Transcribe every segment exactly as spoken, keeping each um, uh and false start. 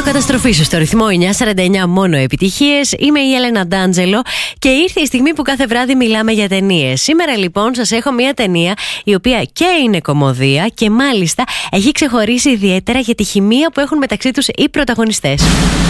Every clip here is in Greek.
Καταστροφή σου στο ρυθμό εννιά σαράντα εννιά, μόνο επιτυχίες. Είμαι η Έλενα Ντάντζελο και ήρθε η στιγμή που κάθε βράδυ μιλάμε για ταινίες. Σήμερα λοιπόν σας έχω μια ταινία η οποία και είναι κωμωδία και μάλιστα έχει ξεχωρίσει ιδιαίτερα για τη χημεία που έχουν μεταξύ τους οι πρωταγωνιστές.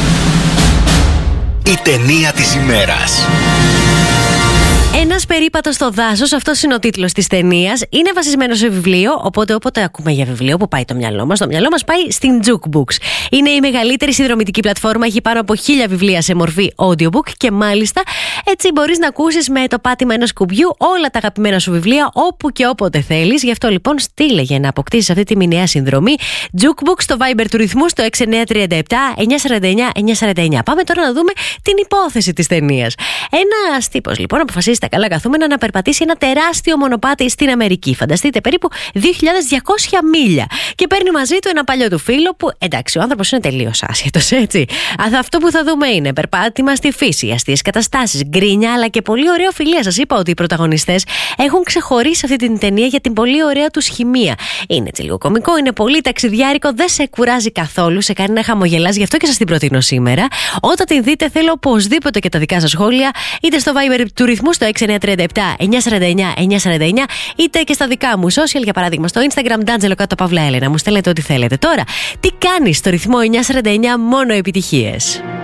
Η ταινία της ημέρας. Ένας περίπατος στο δάσος, αυτός είναι ο τίτλος της ταινίας. Είναι βασισμένο σε βιβλίο, οπότε όποτε ακούμε για βιβλίο, που πάει το μυαλό μας, το μυαλό μας πάει στην Jukebox. Είναι η μεγαλύτερη συνδρομητική πλατφόρμα, έχει πάνω από χίλια βιβλία σε μορφή audiobook και μάλιστα έτσι μπορείς να ακούσεις με το πάτημα ενός κουμπιού όλα τα αγαπημένα σου βιβλία όπου και όποτε θέλεις. Γι' αυτό λοιπόν στείλε για να αποκτήσεις αυτή τη μηνιαία συνδρομή Jukebox στο Viber του ρυθμού στο έξι εννιά τρία επτά εννιά σαράντα εννιά εννιά σαράντα εννιά. Πάμε τώρα να δούμε την υπόθεση της ταινίας. Ένας τύπος λοιπόν αποφασίζει τα καλά καθούμενα να περπατήσει ένα τεράστιο μονοπάτι στην Αμερική. Φανταστείτε, περίπου δύο χιλιάδες διακόσια μίλια. Και παίρνει μαζί του ένα παλιό του φίλο που, εντάξει, ο άνθρωπος είναι τελείως άσχετος, έτσι. Αλλά αυτό που θα δούμε είναι περπάτημα στη φύση, αστείες καταστάσεις, γκρίνια, αλλά και πολύ ωραία φιλία. Σας είπα ότι οι πρωταγωνιστές έχουν ξεχωρίσει αυτή την ταινία για την πολύ ωραία τους χημεία. Είναι έτσι λίγο κωμικό, είναι πολύ ταξιδιάρικο, δεν σε κουράζει καθόλου, σε κάνει να χαμογελάς, γι' αυτό και σας την προτείνω σήμερα. Όταν την δείτε, θέλω οπωσδήποτε και τα δικά σας σχόλια, είτε στο Viber του ρυθμού στο έξι εννιά τρία επτά εννιά σαράντα εννιά εννιά σαράντα εννιά, είτε και στα δικά μου social, για παράδειγμα στο Instagram Ντάντζελο κάτω παύλα Έλενα. Μου στέλνετε ό,τι θέλετε. Τώρα, τι κάνεις στο ρυθμό εννιά σαράντα εννιά, μόνο επιτυχίες.